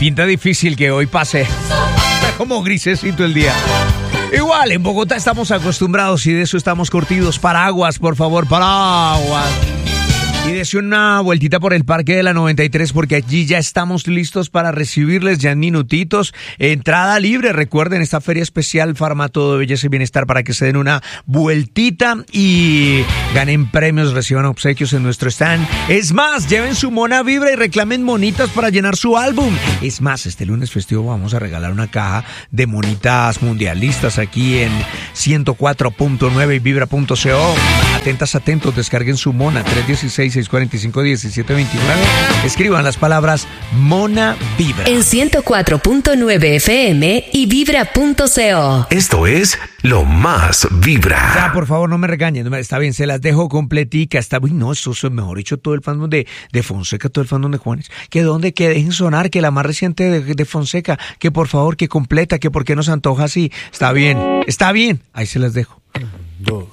pinta difícil que hoy pase. Está como grisecito el día. Igual, en Bogotá estamos acostumbrados y de eso estamos curtidos. Paraguas, por favor, paraguas. Y dese una vueltita por el Parque de la 93 porque allí ya estamos listos para recibirles ya en minutitos. Entrada libre, recuerden esta feria especial Farmatodo de Belleza y Bienestar para que se den una vueltita y ganen premios, reciban obsequios en nuestro stand. Es más, lleven su mona vibra y reclamen monitas para llenar su álbum. Es más, este lunes festivo vamos a regalar una caja de monitas mundialistas aquí en 104.9 y vibra.co. Atentas, atentos, descarguen su mona 316-645-1729. Escriban las palabras Mona Vibra. En 104.9 FM y vibra.co. Esto es Lo Más Vibra. Ya, por favor, no me regañen. Está bien, se las dejo completica. Está bien, no, eso es mejor dicho, todo el fandom de Fonseca, todo el fandom de Juanes. Que dejen sonar, que la más reciente de Fonseca, que por favor, que completa, que por qué nos antoja así. Está bien, ahí se las dejo. 2.